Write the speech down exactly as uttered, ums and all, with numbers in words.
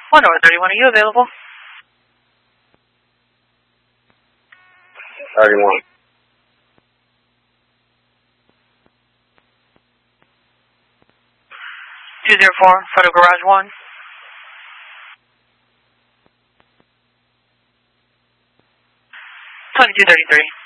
one over thirty-one, are you available? thirty-one. two zero four, Photo Garage one. twenty-two thirty-three.